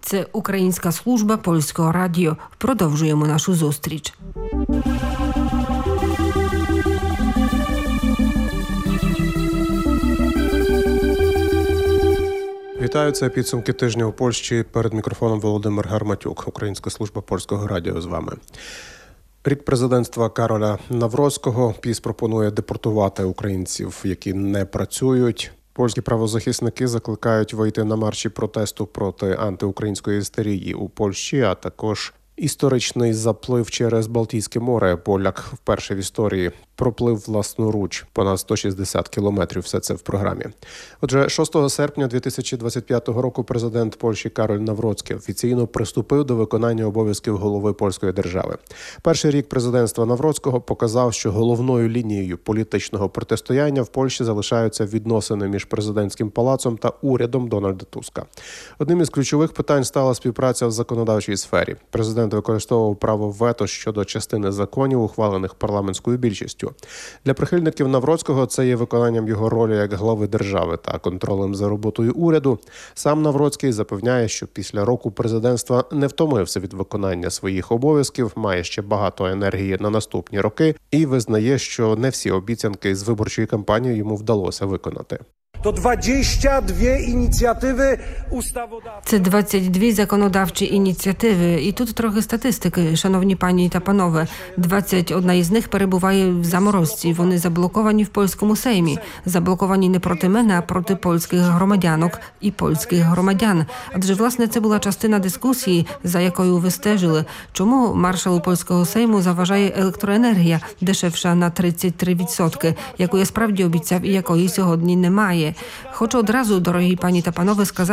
Це Українська служба Польського радіо. Продовжуємо нашу зустріч. Вітаю, це підсумки тижня у Польщі. Перед мікрофоном Володимир Гарматюк, Українська служба Польського радіо з вами. Рік президентства Кароля Навроцького. ПіС пропонує депортувати українців, які не працюють. Польські правозахисники закликають вийти на марші протесту проти антиукраїнської істерії у Польщі, а також історичний заплив через Балтійське море. Поляк вперше в історії проплив власноруч понад 160 кілометрів. Все це в програмі. Отже, 6 серпня 2025 року президент Польщі Кароль Навроцький офіційно приступив до виконання обов'язків голови польської держави. Перший рік президентства Навроцького показав, що головною лінією політичного протистояння в Польщі залишаються відносини між президентським палацом та урядом Дональда Туска. Одним із ключових питань стала співпраця в законодавчій сфері. Президент використовував право вето щодо частини законів, ухвалених парламентською більшістю. Для прихильників Навроцького це є виконанням його ролі як глави держави та контролем за роботою уряду. Сам Навроцький запевняє, що після року президентства не втомився від виконання своїх обов'язків, має ще багато енергії на наступні роки і визнає, що не всі обіцянки з виборчої кампанії йому вдалося виконати. To 22 ініціативи ustawodawcze. Це 22 законодавчі ініціативи. І тут трохи статистики, шановні пані та панове. 21 із них перебуває в заморозці. Вони заблоковані в польському Сеймі. Заблоковані не проти мене, а проти польських громадянок і польських громадян. Адже, власне, це була частина дискусії, за якою ви стежили. Чому маршалу польського Сейму заважає електроенергія, дешевша на 33%, яку я справді обіцяв і якої сьогодні немає. Хочу одразу, дорогі пані та панове, сказати,